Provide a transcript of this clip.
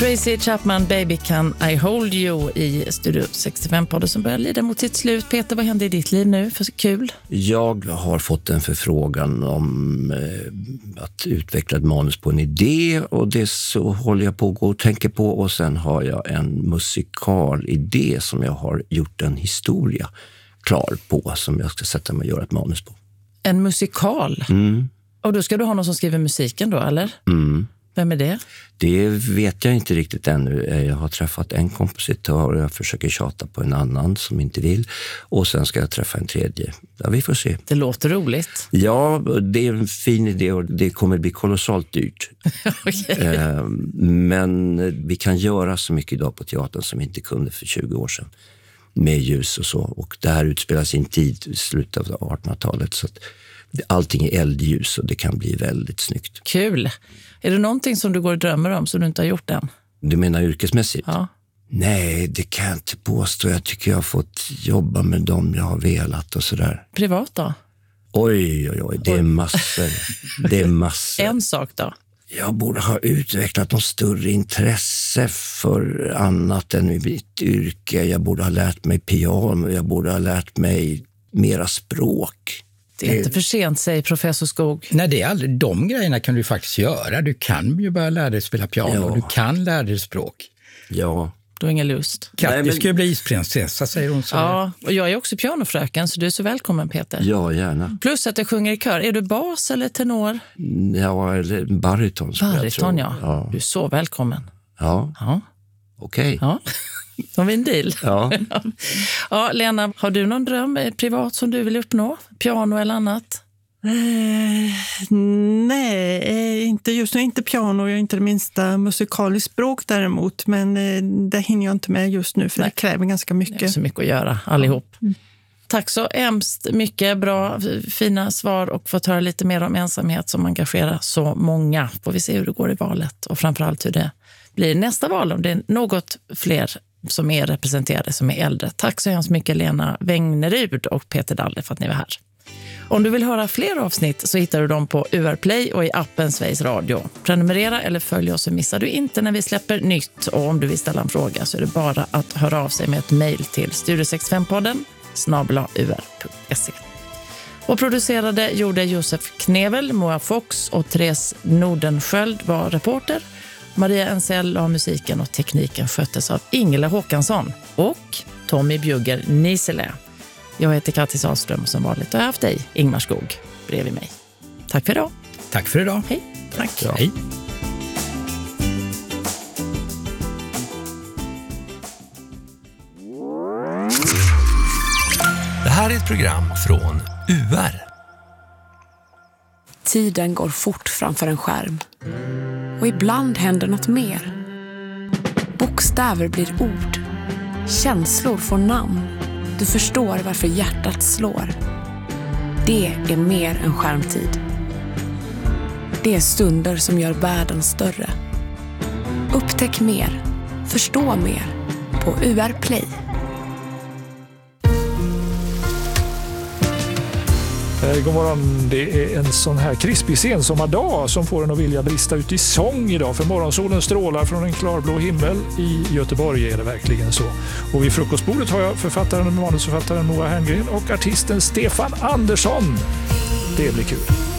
Tracy Chapman, Baby Can I Hold You i Studio 65-podden som börjar lida mot sitt slut. Peter, vad händer i ditt liv nu för kul? Jag har fått en förfrågan om att utveckla ett manus på en idé, och det så håller jag på att gå och tänka på, och sen har jag en musikalidé som jag har gjort en historia klar på som jag ska sätta mig och göra ett manus på. En musikal? Mm. Och då ska du ha någon som skriver musiken då, eller? Mm. Vem är det? Det vet jag inte riktigt ännu. Jag har träffat en kompositör och jag försöker tjata på en annan som inte vill. Och sen ska jag träffa en tredje. Ja, vi får se. Det låter roligt. Ja, det är en fin idé och det kommer bli kolossalt dyrt. Okay. Men vi kan göra så mycket idag på teatern som vi inte kunde för 20 år sedan. Med ljus och så. Och det här utspelar sin tid i slutet av 1800-talet, så att allting är eldljus och det kan bli väldigt snyggt. Kul. Är det någonting som du går och drömmer om som du inte har gjort än? Du menar yrkesmässigt? Ja. Nej, det kan jag inte påstå. Jag tycker jag har fått jobba med dem jag har velat och sådär. Privat då? Oj, det är massor. Det är massor. En sak då? Jag borde ha utvecklat något större intresse för annat än mitt yrke. Jag borde ha lärt mig piano. Jag borde ha lärt mig mera språk. Det är inte för sent, säger professor Skog. Nej, det är aldrig. De grejerna kan du faktiskt göra. Du kan ju börja lära dig spela piano. Ja. Du kan lära dig språk. Ja. Du har ingen lust. Kattis ska ju bli isprinsessa, säger hon så. Ja, och jag är också pianofröken, så du är så välkommen, Peter. Ja, gärna. Plus att jag sjunger i kör. Är du bas eller tenor? Ja, eller bariton. Bariton, ja. Du är så välkommen. Ja. Ja. Okej. Ja. Har vi en deal? Ja. Ja, Lena, har du någon dröm privat som du vill uppnå? Piano eller annat? Nej, inte just nu. Inte piano, jag är inte det minsta musikaliskt språk däremot. Men det hinner jag inte med just nu, för det kräver ganska mycket. Det är så mycket att göra, allihop. Tack så hemskt mycket. Bra, fina svar och få höra lite mer om ensamhet som engagerar så många. Får vi se hur det går i valet och framförallt hur det blir nästa val, om det är något fler som är representerade som är äldre. Tack så hemskt mycket Lena Wängnerud och Peter Dalle för att ni var här. Om du vill höra fler avsnitt så hittar du dem på UR Play och i appen Sveriges Radio. Prenumerera eller följ oss så missar du inte när vi släpper nytt. Och om du vill ställa en fråga så är det bara att höra av sig med ett mejl till studio65podden@ur.se. Och producerade gjorde Josef Knevel, Moa Fox och Therese Nordenskjöld var reporter. Maria Ensell la musiken och tekniken sköttes av Ingela Håkansson och Tommy Bjugger Nisele. Jag heter Kattis Ahlström och som vanligt har jag haft dig, Ingmar Skog, bredvid mig. Tack för idag. Tack för idag. Hej. Tack. Ja. Hej. Det här är ett program från UR. Tiden går fort framför en skärm. Och ibland händer något mer. Bokstäver blir ord. Känslor får namn. Du förstår varför hjärtat slår. Det är mer än skärmtid. Det är stunder som gör världen större. Upptäck mer. Förstå mer. På UR Play. God morgon, det är en sån här krispig sensommardag som får en att vilja brista ut i sång idag. För morgonsolen strålar från en klarblå himmel. I Göteborg är det verkligen så. Och vid frukostbordet har jag författaren och manusförfattaren Moa Herngren och artisten Stefan Andersson. Det blir kul.